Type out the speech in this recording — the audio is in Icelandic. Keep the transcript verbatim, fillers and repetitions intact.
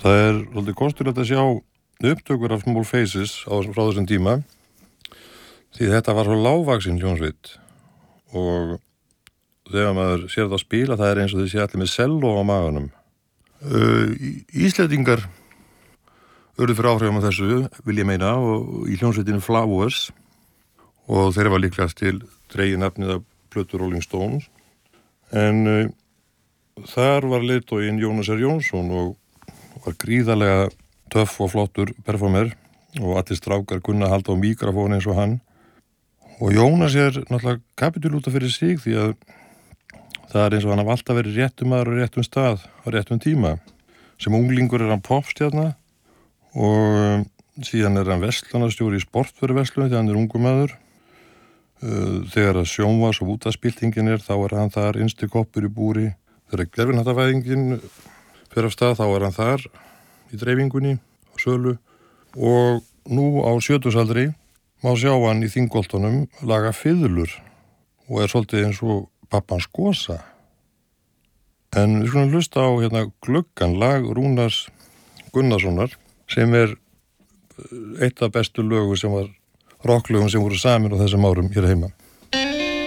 Það er svolítið kostulegt að sjá upptökur af Small Faces á, frá þessum tíma því þetta var svo lágvaxin hljómsveit og þegar maður sér þetta að spila það er eins og þið sé allir með selló á maganum. Uh, Íslendingar urðu fyrir áhrifum af þessu, vil ég meina, og í hljómsveitinu Flowers og þeirra var líklegast til dregið nafnið af plötu Rolling Stones en uh, þar var leiðtoginn Jónas R. Jónsson og var gríðarlega töff og flottur performer og allir strákar kunna halda á mikrofón eins og hann og Jónas er náttúrulega kapitúl út af fyrir sig því að það er eins og hann hafði alltaf verið réttum maður á réttum stað á réttum tíma. Sem unglingur er hann popstjarna og síðan er hann verslunarstjóri í sportvöruverslun þegar hann er ungur maður. Þegar að sjónvarps- og útvarpsbyltingin er þá er hann þar innsti koppur í búri. Þegar gervihnattarvæðingin fer af stað þá er hann þar í dreifingunni og sölu og nú á sjötugsaldri má sjá hann í Þingholtunum laga fiðlur og er svolítið eins og pappans Gosa. En við skulum hlusta á hérna Gluggan, lag Rúnars Gunnarssonar sem er eitt af bestu lögu sem var rocklögum sem voru samin á þessum árum hér heima.